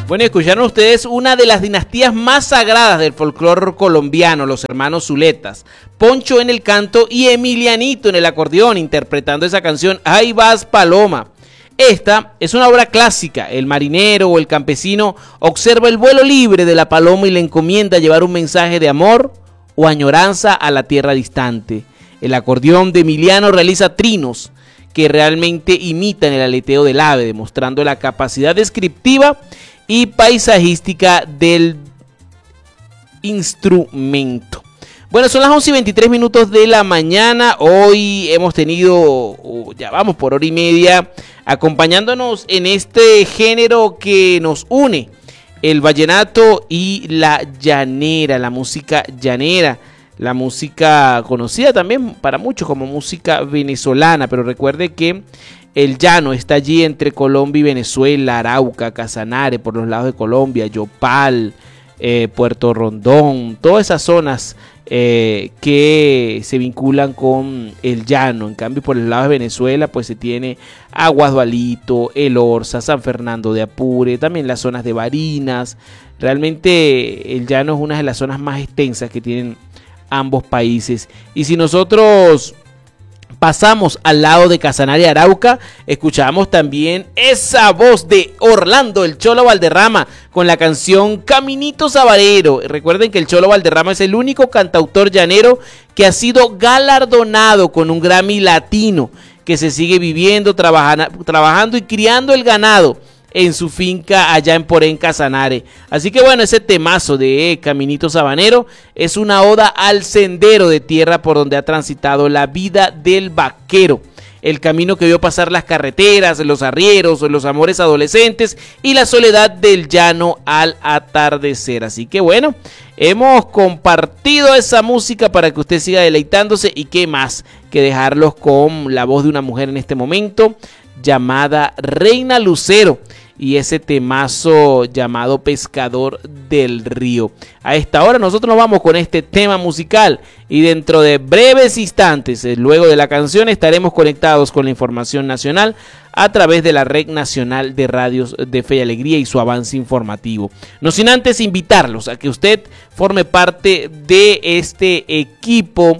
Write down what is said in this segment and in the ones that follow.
Bueno, escucharon ustedes una de las dinastías más sagradas del folclore colombiano, los hermanos Zuletas, Poncho en el canto y Emilianito en el acordeón, interpretando esa canción Ahí vas Paloma. Esta es una obra clásica. El marinero o el campesino observa el vuelo libre de la paloma y le encomienda llevar un mensaje de amor o añoranza a la tierra distante. El acordeón de Emiliano realiza trinos que realmente imitan el aleteo del ave, demostrando la capacidad descriptiva y paisajística del instrumento. Bueno, son las 11:23 de la mañana. Hoy hemos tenido, ya vamos por hora y media, acompañándonos en este género que nos une, el vallenato y la llanera, la música llanera. La música conocida también para muchos como música venezolana, pero recuerde que el llano está allí entre Colombia y Venezuela, Arauca, Casanare, por los lados de Colombia, Yopal, Puerto Rondón, todas esas zonas que se vinculan con el llano. En cambio, por el lado de Venezuela, pues se tiene Aguasdualito, El Orza, San Fernando de Apure, también las zonas de Barinas. Realmente el llano es una de las zonas más extensas que tienen ambos países. Y si nosotros pasamos al lado de Casanare y Arauca, escuchamos también esa voz de Orlando, el Cholo Valderrama, con la canción Caminito Sabanero. Recuerden que el Cholo Valderrama es el único cantautor llanero que ha sido galardonado con un Grammy Latino, que se sigue viviendo, trabajando y criando el ganado en su finca allá en Porén, Casanare. Así que bueno, ese temazo de Caminito Sabanero es una oda al sendero de tierra por donde ha transitado la vida del vaquero, el camino que vio pasar las carreteras, los arrieros, los amores adolescentes y la soledad del llano al atardecer. Así que bueno, hemos compartido esa música para que usted siga deleitándose, y qué más que dejarlos con la voz de una mujer en este momento llamada Reina Lucero y ese temazo llamado Pescador del Río. A esta hora nosotros nos vamos con este tema musical y dentro de breves instantes, luego de la canción, estaremos conectados con la información nacional a través de la Red Nacional de Radios de Fe y Alegría y su avance informativo. No sin antes invitarlos a que usted forme parte de este equipo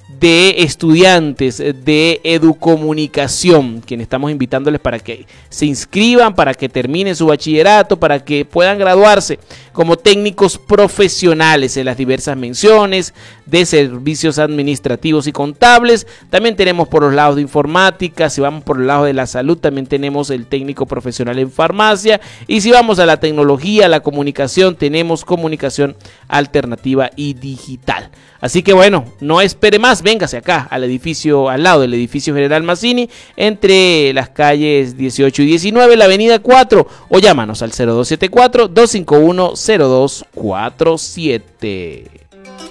de estudiantes de Educomunicación, quienes estamos invitándoles para que se inscriban, para que terminen su bachillerato, para que puedan graduarse como técnicos profesionales en las diversas menciones de servicios administrativos y contables. También tenemos por los lados de informática. Si vamos por el lado de la salud, también tenemos el técnico profesional en farmacia, y si vamos a la tecnología, a la comunicación, tenemos comunicación alternativa y digital. Así que bueno, no espere más, véngase acá al edificio, al lado del edificio General Mazzini, entre las calles 18 y 19, la avenida 4, o llámanos al 0274-251-0247.